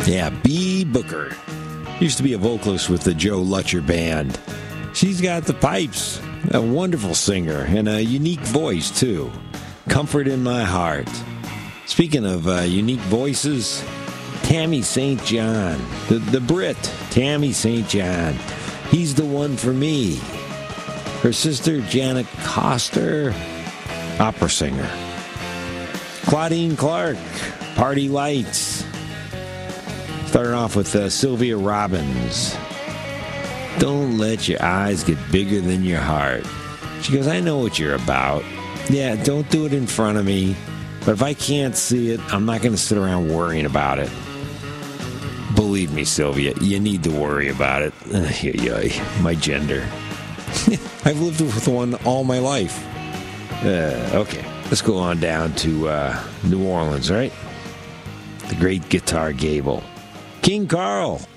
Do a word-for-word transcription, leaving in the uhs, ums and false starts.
Yeah, Bee Booker. Used to be a vocalist with the Joe Lutcher Band. She's got the pipes, a wonderful singer, and a unique voice, too. Comfort in my heart. Speaking of uh, unique voices, Tammy Saint John, the, the Brit, Tammy Saint John. He's the one for me. Her sister, Janet Coster, opera singer. Claudine Clark, Party Lights. Starting off with uh, Sylvia Robbins. Don't let your eyes get bigger than your heart. She goes, I know what you're about. Yeah, don't do it in front of me. But if I can't see it, I'm not going to sit around worrying about it. Believe me, Sylvia, you need to worry about it. Uh, my gender. I've lived with one all my life. Uh, okay, let's go on down to uh, New Orleans, all right? The great Guitar Gable. King Carl.